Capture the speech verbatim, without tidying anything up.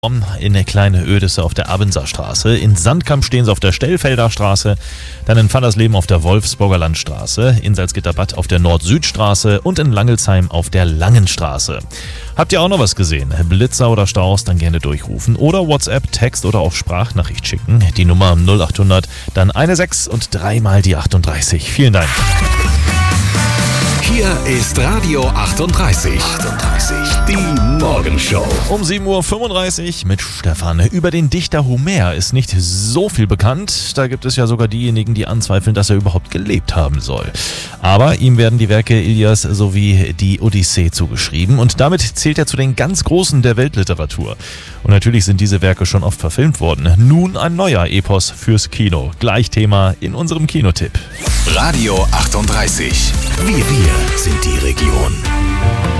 In der kleine Oedesse auf der Abenser Straße, in Sandkamp stehen sie auf der Stellfelder Straße, dann in Vandersleben auf der Wolfsburger Landstraße, in Salzgitterbad auf der Nord-Süd-Straße und in Langelsheim auf der Langenstraße. Habt ihr auch noch was gesehen? Blitzer oder Staus, dann gerne durchrufen oder WhatsApp, Text oder auch Sprachnachricht schicken. Die Nummer null achthundert, dann eine sechs und dreimal die achtunddreißig. Vielen Dank. Hier ist Radio achtunddreißig. achtunddreißig. Die Morgenshow. Um sieben Uhr fünfunddreißig mit Stefan. Über den Dichter Homer ist nicht so viel bekannt. Da gibt es ja sogar diejenigen, die anzweifeln, dass er überhaupt gelebt haben soll. Aber ihm werden die Werke Ilias sowie die Odyssee zugeschrieben. Und damit zählt er zu den ganz Großen der Weltliteratur. Und natürlich sind diese Werke schon oft verfilmt worden. Nun ein neuer Epos fürs Kino. Gleich Thema in unserem Kinotipp. Radio achtunddreißig. Wir, wir sind die Region.